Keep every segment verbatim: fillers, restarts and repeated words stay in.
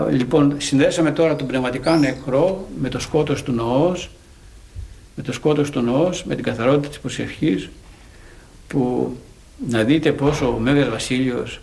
Λοιπόν, συνδέσαμε τώρα τον πνευματικά νεκρό με το σκότος του νοός, με το σκότος του νοός, με την καθαρότητα της προσευχής, που να δείτε πόσο ο Μέγας Βασίλειος,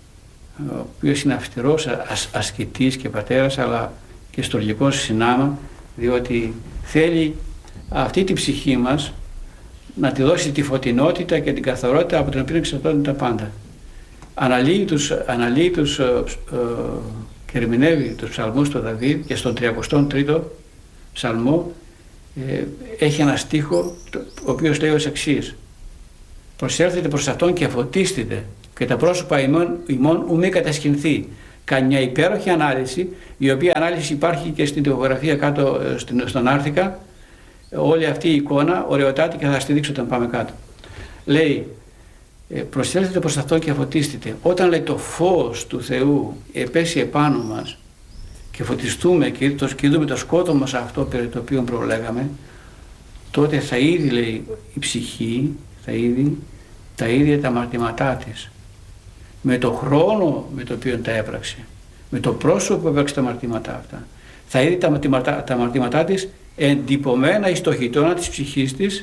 ο οποίος είναι αυστηρός ασ, ασκητής και πατέρας, αλλά και στοργικός συνάμα, διότι θέλει αυτή τη ψυχή μας να τη δώσει τη φωτεινότητα και την καθαρότητα από την οποία εξαρτώνται τα πάντα. Αναλύει τους, αναλύει τους ε, ε, και ερμηνεύει τους ψαλμούς του Δαβίδ, και στον τριακοστό τρίτο ψαλμό ε, έχει ένα στίχο ο οποίος λέει ως εξής: «Προσέλθετε προς αυτόν και φωτίστητε, και τα πρόσωπα ημών, ημών ου μη κατασκηνθεί». Κάνει μια υπέροχη ανάλυση, η οποία ανάλυση υπάρχει και στην τυπογραφία κάτω στον Άρθικα. Όλη αυτή η εικόνα ωραιοτάτη, και θα σας τη δείξω όταν πάμε κάτω. Λέει: προσέλθετε προς αυτόν και φωτίστητε. Όταν, λέει, το φως του Θεού επέσει επάνω μας και φωτιστούμε και, το, και δούμε το σκότο μας αυτό περί το οποίο προλέγαμε, τότε θα είδει, λέει, η ψυχή, θα είδει τα ίδια τα αμαρτήματά της, με το χρόνο με το οποίο τα έπραξε, με το πρόσωπο που έπραξε τα αμαρτήματά αυτά. Θα είδει τα αμαρτήματά, τα αμαρτήματά της εντυπωμένα εις το χιτώνα της ψυχής της,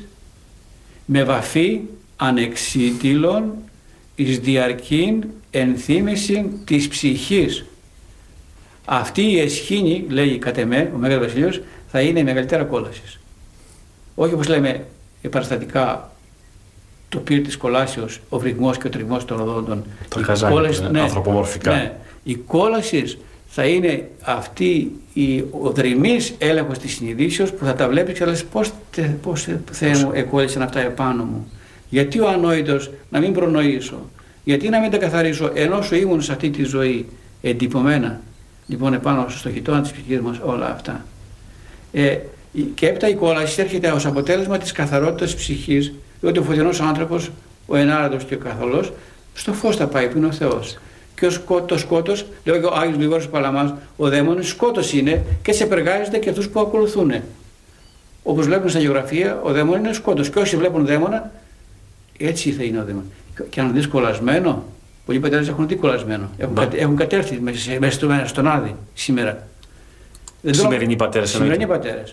με βαφή ανεξίτηλον εις διαρκήν ενθύμηση της ψυχής. Αυτή η εσχήνη, λέει κατ' εμέ ο Μέγας Βασιλείος, θα είναι η μεγαλύτερα κόλαση. Όχι όπως λέμε παραστατικά το πυρ της κολάσεως, ο βρυγμός και ο τριγμός των οδόντων. Τα χαζάκια, ναι, ανθρωπομορφικά. Ναι, η κόλαση θα είναι αυτή η, ο δρυμής έλεγχος της συνειδήσεως, που θα τα βλέπεις και θα λες πώς, πώς Θεέ μου εκκόλλησαν αυτά επάνω μου. Γιατί ο ανόητος να μην προνοήσω, γιατί να μην τα καθαρίσω, ενώ σου ήμουν σε αυτή τη ζωή εντυπωμένα, λοιπόν, επάνω στο χιτώνα της ψυχής μας όλα αυτά. Ε, και έπειτα η κόλαση έρχεται ως αποτέλεσμα της καθαρότητας της ψυχής, διότι ο φωτεινός άνθρωπος, ο ενάρετος και ο καθολός, στο φως θα πάει που είναι ο Θεός. Και ο σκό, το σκότος, λέει ο Άγιος Γρηγόρης Παλαμάς, ο δαίμονας σκότος είναι και σε επεργάζεται και αυτούς που ακολουθούν. Όπως βλέπουν στα γεωγραφία, ο δαίμονας είναι σκότος. Και όσοι βλέπουν δαίμονα, έτσι θα είναι ο δαίμονας. Και αν δεις κολλασμένο, πολλοί πατέρες έχουν δει κολλασμένο. Έχουν, κατε, έχουν κατέρθει μέσα, μέσα στο, στον Άδη σήμερα. Σημερινοί πατέρες. Σημερινοί πατέρες.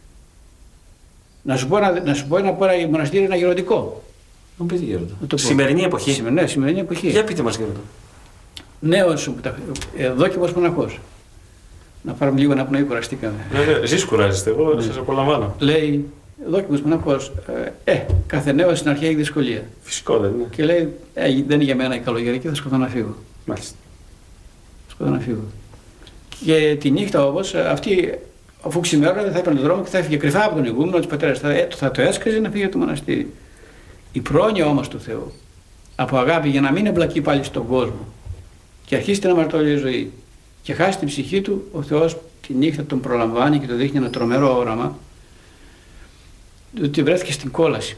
Να σου πω ένα, να σου πω ένα, ένα μοναστήρι, ένα γεροντικό. Να πείτε γεροντό. Σημερινή εποχή. Σημερινή, ναι, σημερινή εποχή. Για πείτε μας γεροντό. Νέος, δόκιμος μοναχός. Να πάρουμε λίγο να πούμε, κουραστήκαμε. Βέβαια, εσείς κουράζεστε, εγώ σας απολαμβάνω. Λέει, δόκιμος μοναχός, ε, κάθε νέος στην αρχή έχει δυσκολία. Φυσικό δεν είναι. Και λέει, ε, δεν είναι για μένα η καλογερική, θα σκοτώ να φύγω. Μάλιστα. Σκοτώ να φύγω. Και τη νύχτα όμως, αυτή, αφού ξημέρωνε, θα έπαιρνε τον δρόμο και θα έφυγε κρυφά από τον ηγούμενο της πατέρας. Θα, ε, θα το έσκριζε να φύγει από το μοναστήρι. Η πρόνοια όμως του Θεού, από αγάπη, για να μην εμπλακεί πάλι στον κόσμο και αρχίσει την αμαρτωλή ζωή και χάσει την ψυχή του, ο Θεός τη νύχτα τον προλαμβάνει και του δείχνει ένα τρομερό όραμα, ότι βρέθηκε στην κόλαση.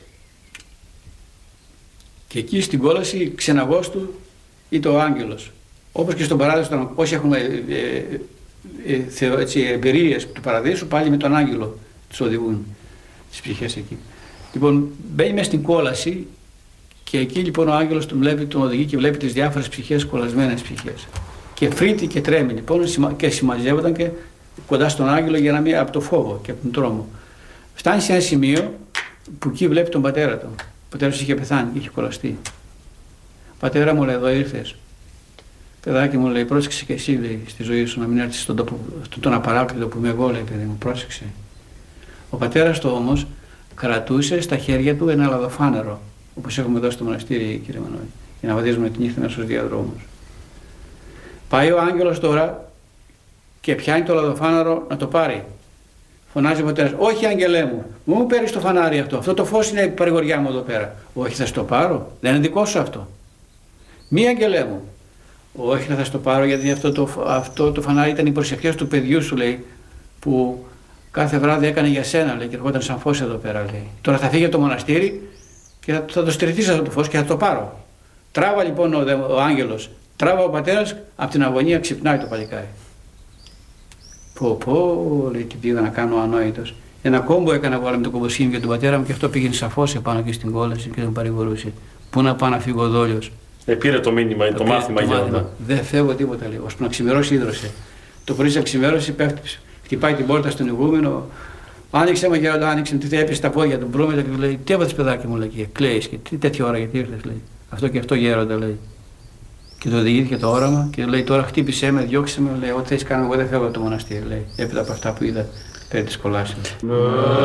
Και εκεί στην κόλαση ξεναγός του ήταν ο άγγελος. Όπως και στον παράδεισο, όσοι έχουμε ε, ε, ε, έτσι, εμπειρίες του παραδείσου, πάλι με τον άγγελο τους οδηγούν τις ψυχές εκεί. Λοιπόν, μπαίνει μέσα στην κόλαση και εκεί λοιπόν ο άγγελος τον, βλέπει, τον οδηγεί και βλέπει τις διάφορες ψυχές, κολλασμένες ψυχές. Και φρύτει και τρέμει λοιπόν και συμμαζεύονταν και κοντά στον άγγελο για να μην, από το φόβο και από τον τρόμο. Φτάνει σε ένα σημείο που εκεί βλέπει τον πατέρα του. Ο πατέρας είχε πεθάνει και είχε κολλαστεί. Πατέρα μου, λέει, εδώ ήρθες. Παιδάκι μου, λέει, πρόσεξε και εσύ, λέει, στη ζωή σου να μην έρθεις στον τόπο, στον τον απαράκλητο που είμαι εγώ, λέει, παιδί μου, πρόσεξε. Ο πατέρας του όμως κρατούσε στα χέρια του ένα λαδοφάνερο, όπως έχουμε εδώ στο μοναστήρι, κύριε Μανώλη, για να βαδίζουμε τη νύχτα μέσα στους διαδρόμους. Πάει ο άγγελος τώρα και πιάνει το λαδοφάνερο να το πάρει. Φωνάζει ο πατέρας, όχι άγγελέ μου, μου παίρνεις το φανάρι αυτό, αυτό το φως είναι η παρηγοριά μου εδώ πέρα. Όχι, θα στο πάρω, δεν είναι δικό σου αυτό. Μη αγγελέ μου. Όχι, θα στο πάρω γιατί αυτό το, αυτό το φανάρι ήταν οι προσευχές του παιδιού σου, λέει, που κάθε βράδυ έκανε για σένα, λέει, και ερχόταν σαν φως εδώ πέρα, λέει. Τώρα θα φύγει από το μοναστήρι και θα, θα το στριθείς αυτό το φως και θα το πάρω. Τράβα λοιπόν ο, ο άγγελος, τράβα ο πατέρας, από την αγωνία ξυπνάει το παλικάρι. Πω πω, λέει, τι πήγα να κάνω ανόητος. Ένα κόμπο έκανα εγώ με το κομποσχήνι για τον πατέρα μου και αυτό πήγαινε σαφώς επάνω και στην κόλαση και τον παρηγορούσε. Πού να πάω να φύγω ο δόλιος. Ε, πήρε το μήνυμα, το, το μάθημα, το μάθημα. Δεν φεύγω τίποτα, λέει, ώσπου να ξημερώσει ίδρωσε. Το πρωί σε ξημέρωση πέφτει, χτυπάει την πόρτα στον ηγούμενο. Άνοιξε, μα γέροντα, άνοιξε, τι θα έπεσε στα πόδια του μπρούμετα και του λέει: Τι έβαλε παιδάκι μου, λέει, και κλαίει και τι τέτοια ώρα γιατί ήρθε, λέει. Αυτό και αυτό γέροντα, λέει. Και του οδηγήθηκε το όραμα και του λέει: Τώρα χτύπησέ με, διώξε με, λέει: Ό,τι θε κάνω, εγώ δεν φεύγω από το μοναστήρι, λέει. Έπειτα από αυτά που είδα περί τη κολάσεως.